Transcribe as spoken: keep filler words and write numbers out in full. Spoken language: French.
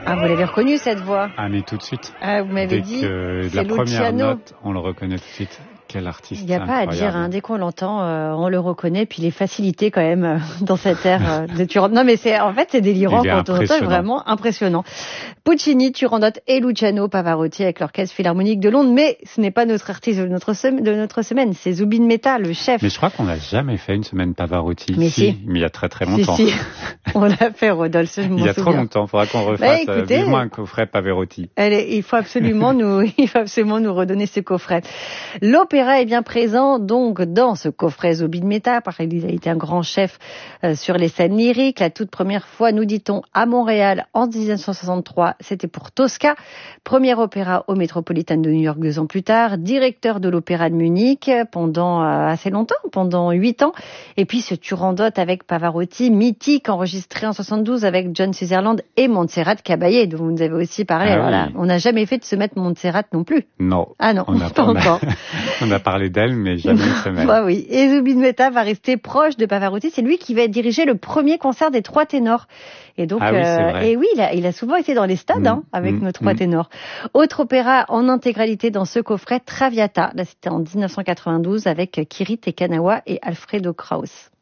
Ah, vous l'avez reconnu cette voix? Ah, mais tout de suite. Ah, vous m'avez Dès dit, que c'est la première Luciano. note, on le reconnaît tout de suite. Quel artiste. Il n'y a pas incroyable. à dire, hein. Dès qu'on l'entend, euh, on le reconnaît, puis les facilités quand même euh, dans cette ère euh, de Turandot. Non mais c'est en fait c'est délirant quand on entend, c'est vraiment impressionnant. Puccini, Turandot et Luciano Pavarotti avec l'Orchestre Philharmonique de Londres, mais ce n'est pas notre artiste de notre, sem- de notre semaine, c'est Zubin Mehta, le chef. Mais je crois qu'on n'a jamais fait une semaine Pavarotti. Mais si, si. Mais il y a très très longtemps. Si, si. On l'a fait, Rodolphe, je m'en souviens. Il y a trop longtemps, il faudra qu'on refasse bah, écoutez, vivement un coffret Pavarotti. Allez, il faut absolument nous, il faut absolument nous redonner ce coffret. L'opéra est bien présent donc dans ce coffret Zubin Mehta, parce qu'il a été un grand chef euh, sur les scènes lyriques. La toute première fois, nous dit-on, à Montréal en dix-neuf cent soixante-trois, c'était pour Tosca, premier opéra au Metropolitan de New York deux ans plus tard, directeur de l'opéra de Munich pendant euh, assez longtemps, pendant huit ans, et puis ce Turandot avec Pavarotti, mythique, enregistré en soixante-douze avec John Sutherland et Montserrat Caballé, dont vous nous avez aussi parlé. Ah voilà. Oui. On n'a jamais fait de se mettre Montserrat non plus. Non. Ah non, on a pas on encore. A, on a parlé d'elle, mais jamais une semaine. Bah oui. Et Zubin Mehta va rester proche de Pavarotti. C'est lui qui va diriger le premier concert des trois ténors. Et donc, ah oui, c'est euh, vrai. et oui, il a, il a souvent été dans les stades mmh, hein, avec mmh, nos trois mmh. ténors. Autre opéra en intégralité dans ce coffret, Traviata. Là, c'était en dix-neuf cent quatre-vingt-douze avec Kirit et Kanawa et Alfredo Kraus.